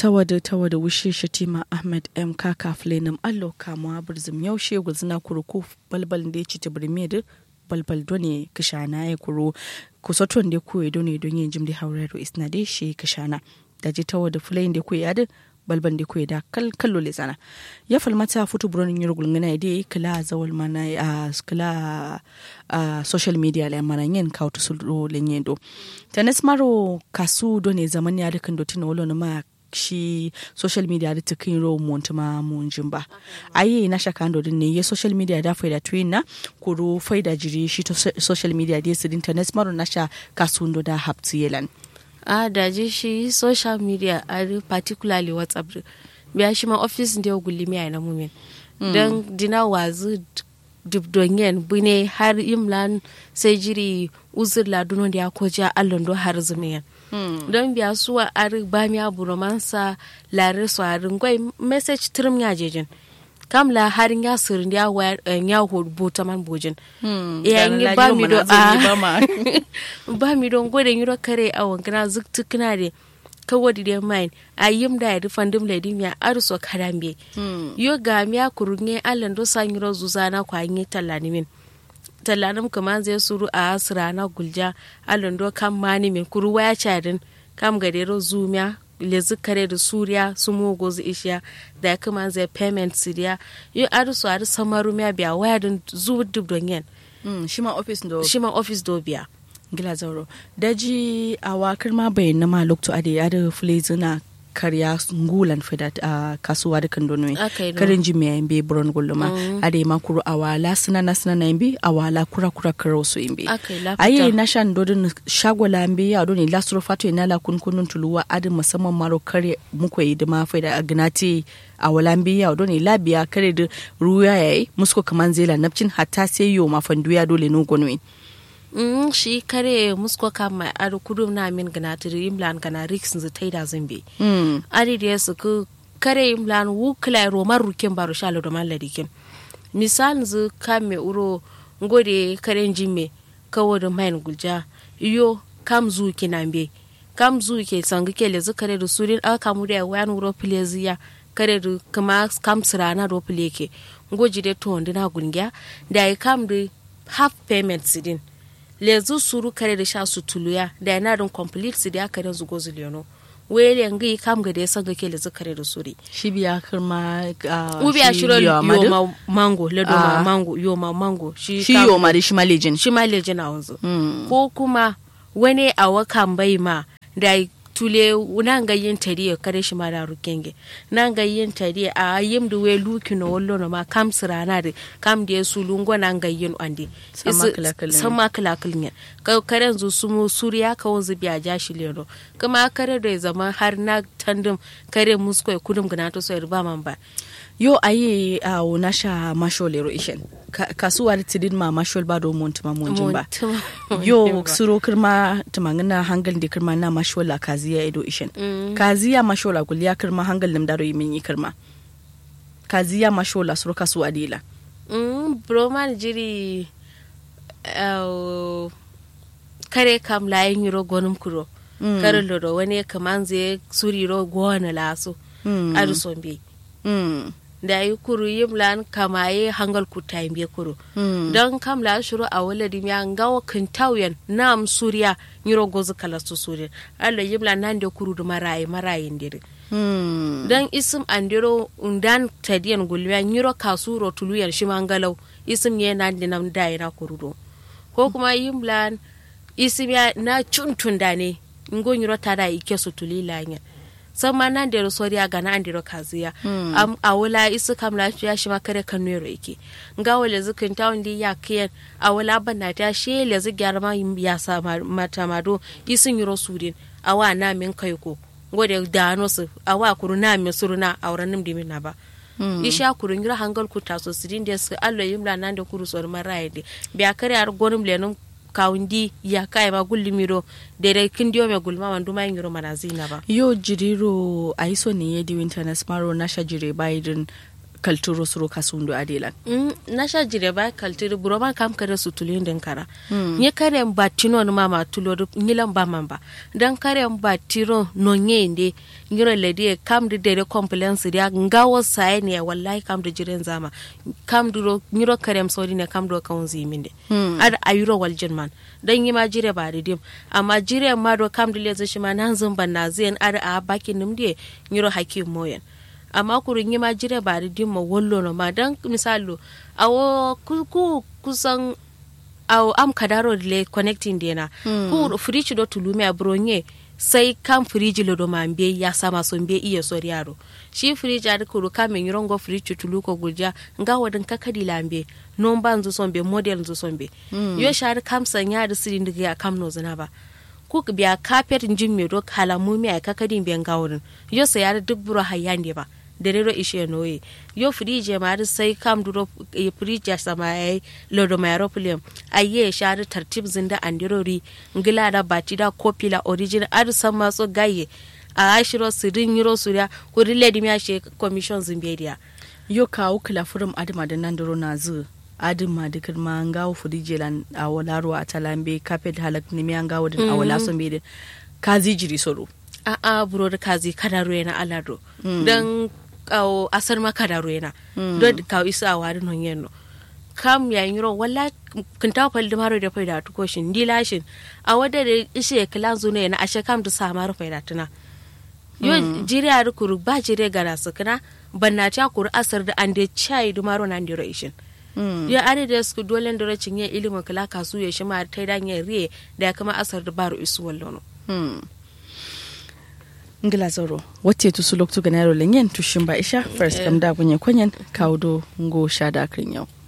tawada wushe shatima Ahmed M kaka flenim allo kamuwa burzum yaushe gulzina kuruku balbal da ci tabrime balbal done kashana ya kuro kusoton da kuwe done don yin jimdi hauraro isnade shi kashana da ji tawada flein da kuwe yadin balban da kuwe da kallo le zana ya falmata futu buronin yurgul ngana da kala zawal mana a kala social media la mana yin kautu sulro lenyendo tanes maro kasu done zaman ya dukan dotin wolo na ma shi social media da takin ro montuma munjin ba ayi na shaka ando din ne ye social media da faida twin na kuru faida jiri shi to social media da su internet maro na sha kasundo da hapti yelan da ji shi social media particularly WhatsApp biya shi ma office da gulli mi na mumin dan dina wazu dubdonyen bune har imlan sai jiri uzur laduno da ya koja allondo har zumiyan don biya suwa ari ba mi abu romansa lare su harin gwai message trim ya jejin kamla harin ya sirin ya wayar ya hudu ta man bojin yayin ba mi do ba mi don gode yiro kare a wankana zuktukna de kawadi de mine ayim da ya fandim lady mi arso karambe yo ga mi akurunye allando sanyiro zuzana kwanye tallani min tallanum kaman zai suru a asira na gulja alando kam mani min kuru waya cadin kam gadero zumiya lezi kare da suriya su mogo zu ishiya da kaman zai payment siriya yo arusu aru samaru miya biya waya din zu dub don yen shima office do biya gila zauro daji a wakar ma bayan na ma lokto ade ya da fulezina karya ngulan fedat a kasuwa da kandonwe karin jimi ya imbe buron guluma ade makuru awala sina na imbe awala kura karo su imbe ayi na shan dodon shagola imbe ya doni lasuro fato ina la kunkunun tuluwa ade musamman maro kare muku yi da ma feda agnati awala imbe ya doni labiya kare da ruya yayi musko kaman zela napcin hatta sai yo mafanduya dole no gonwe shi kare musko kama aro kudu na min gana tiri imlan gana riksin zu taida zambe ari da su ku kare imlan wu kla romar rukin baro shalo da man ladikin misal zu kame uro ngode karen jimme kawo da main gulja iyo kam zu kinambe kam zu ke sangu ke le zu kare da surin aka mu da wayan uro pleziya kare da kuma kam sirana ro pleke ngoji de to ndina gungya da kam da half payment sidin lezu suru kare da sha su tuluya da yana don complete su da kare zugo zuliyono wele ngi kam ga da sanga ke lezu kare da suri shi biya kirma ubiya shiro yo mango le do mango yo mango shi yo ma da shi malejin a wanzu ko kuma wani awa kan bai ma da tule nan ga yin tariya kare shi ma da rukenge nan ga yin tariya a yim da we luki no wallo no ma kam sirana de kam de su lungo nan ga yin andi sama kalakal ne karen zu sumu suriya ka wanzu biya jashi lero kuma kare da zama har na tandum kare musko kudum gana to so ba man ba yo ayi a nasha masholero ishen kasuwa da tidin ma mashol ba do montuma monjin ba yo suro kirma tumangana hangal de kirma na mashola kaziya edo ishen kaziya mashola kuliya kirma hangal lim daro yimin yi kirma kaziya mashola suro kasuwa dila broman jiri kare kam layin yiro gonum kuro kare loro wani kaman zai suri ro gona laso adu sombe da yi kuru yi mlan kamaye hangal ku taimbe kuru don kam la shuru a wala dim ya ngawa kintauyen nam suriya nyiro gozu kala su suriya alla yi mlan nan de kuru da marayi ndire don isim andiro undan tadiyan gulwa nyiro kasuro tuluyan shi mangalau isim ye nan de nam daira kuru do ko kuma yi mlan isim ya na chuntun dane ngo nyiro tada ike su tulila nya sama nan da sori ga nan da kaziya a wala isu kam lafiya shi makare kan nero yake ga wala zukin tawon di ya kiyan a wala banna ta she le zu gyarma ya sa mata mado isun yiro sudin awa na min kai ko gode da no su awa kuru na min suruna auran nim dimin na ba isha kurun yiro hangal ku taso sidin da su Allah yimla nan da kuru sor maraye de biya kare ar gonum lenum kawundi ya kai ma gullimiro dere kindiyo me gulma wandu ma yiro manazina ba yo jiriro aiso ne yedi internet maro na shajire baidin kalturo suro kasundu adelan na sha jire ba kaltiri buroma kam kare su tulin den kara nye kare batino no mama tulo nyilan ba mamba dan kare batiro no nyende ngiro ledi kam de dere complaints dia ngawo sai ne wallahi kam de jiren zama kam duro ngiro kare sori ne kam do kaunzi minde ad ayuro wal jinman dan yima jire ba dim amma jire ma do kam de lezi shi ma nan zumban na zen ad a bakin nimde ngiro hakim moyen amma kurin yi ma jire ba da dimma wallo no ma dan misalo awo kusan awo am kadaro le connecting dena ku fridge do tulumi abronye sai kam fridge lo do mambe ya sama so mbe iya so yaro shi fridge ad kuru kamen yirongo fridge tulu ko gulja nga wadin kakadi lambe non banzu sombe model nzu sombe yo shar kam sanya da sirin diga kam no zana ba ku biya carpet jimme do kala mumi ay kakadin ben gawurin yo sai ya dubburo hayande ba derero ishe noye yo frije ma sai kam duro frije sama ai lodo ma aeroplane aye shar tartib zinda andirori ngila da batida copy la original ar sama so gaye a ashiro sirin yiro surya ko rile dimi ashe commission zimbedia yo kawo kila furum adama da nan duro na zu adama da kirma ngawo frije lan awala ruwa talambe carpet halak ni mi ngawo din awala so mbe kazi jiri soro a buro da kazi kadaro yana alado dan kawo asar maka da ruena don kawo isa a wari non yenno kam ya yiro walla kin ta fal da maro da faida to koshin dilashin a wada da ishe klan zo ne na ashe kam da sa maro faida tuna yo jire a rukuru ba jire gara su kana banna ta kuru asar da ande chai da maro nan diro ishin ya are da su dole da racin yin ilimin kala kasu ya shi ma ta dan yin riye da kama asar da baro isu wallono ngila zoro wate tu sulok tu ganaro lenyen tu shimba isha first kam da bunye kwenyen kaudo ngo shada krinyo